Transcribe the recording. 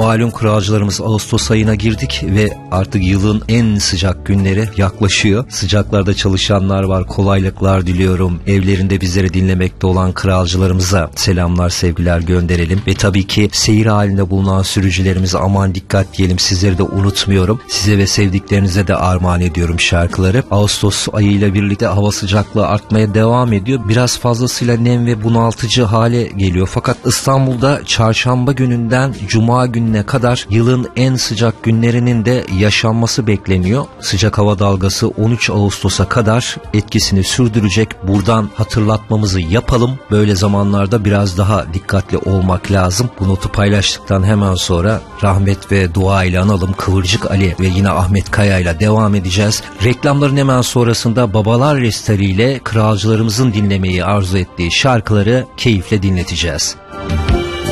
Malum kralcılarımız, Ağustos ayına girdik ve artık yılın en sıcak günleri yaklaşıyor. Sıcaklarda çalışanlar var, kolaylıklar diliyorum. Evlerinde bizleri dinlemekte olan kralcılarımıza selamlar, sevgiler gönderelim. Ve tabii ki seyir halinde bulunan sürücülerimize aman dikkat diyelim, sizleri de unutmuyorum. Size ve sevdiklerinize de armağan ediyorum şarkıları. Ağustos ayıyla birlikte hava sıcaklığı artmaya devam ediyor. Biraz fazlasıyla nem ve bunaltıcı hale geliyor. Fakat İstanbul'da çarşamba gününden cuma gününe kadar yılın en sıcak günlerinin de yaşanması bekleniyor. Sıcak hava dalgası 13 Ağustos'a kadar etkisini sürdürecek. Buradan hatırlatmamızı yapalım. Böyle zamanlarda biraz daha dikkatli olmak lazım. Bu notu paylaştıktan hemen sonra rahmet ve dua ile analım. Kıvırcık Ali ve yine Ahmet Kaya ile devam edeceğiz. Reklamların hemen sonrasında Babalar Restari ile kralcılarımızın dinlemeyi arzu ettiği şarkıları keyifle dinleteceğiz.